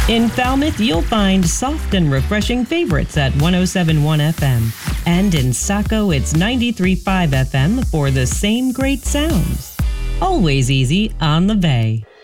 In Falmouth, you'll find soft and refreshing favorites at 107.1 FM. And in Saco, it's 93.5 FM for the same great sounds. Always easy on the bay.